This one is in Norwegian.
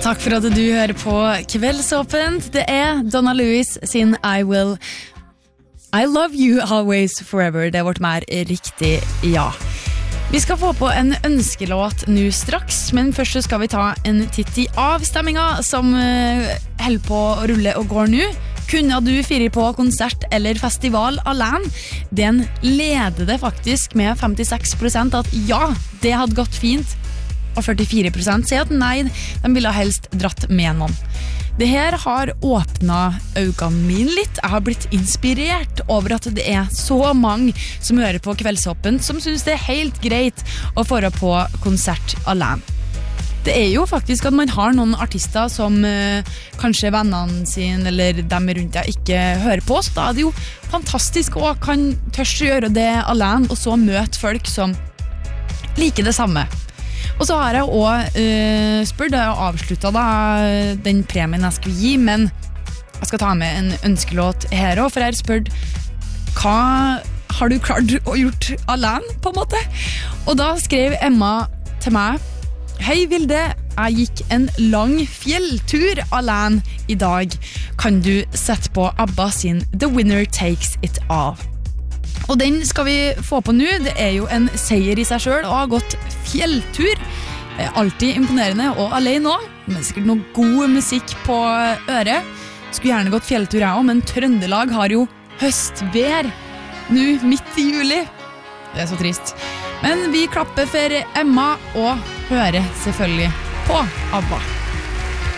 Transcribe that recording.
Takk for at du hører på Kveldsåpent. Det Donna Lewis sin I Love You Always Forever. Det vårt mer riktig ja. Vi skal få på en ønskelåt nå straks, men først så skal vi ta en titt I avstemminga som holder på å rulle og går nå. Kunne du fire på konsert eller festival alene? Den leder det faktisk med 56% at ja, det hadde gått fint. Og 44% sier at nei, de ville helst dratt med noen. Det her har åpnet øynene mine litt. Jeg har blitt inspirert over at det så mange som hører på Kveldsåpent som synes det helt greit å få på konsert alene. Det jo faktisk at man har noen artister som kanskje vennene sine eller dem rundt deg ikke hører på, så da det jo fantastisk å kan tørst å gjøre det alene og så møte folk som liker det samme. Og så har jeg også spurt, jeg har avsluttet da den premien jeg skulle gi, men jeg skal ta med en ønskelåt her også, for jeg har spurt hva har du klart å gjort alene på en måte? Og da skrev Emma til meg: Hei Vilde, jeg gikk en lang fjelltur alene I dag. Kan du sette på ABBA sin The Winner Takes It All? Og den skal vi få på nå. Det jo en seier I seg selv å ha gått fjelltur. Det alltid imponerende og alene også. Men sikkert noe god musikk på øret. Skulle gjerne gått fjelltur jeg også, men Trøndelag har jo høstvær nå midt I juli. Det så trist. Men vi klapper for Emma og hører selvfølgelig på ABBA.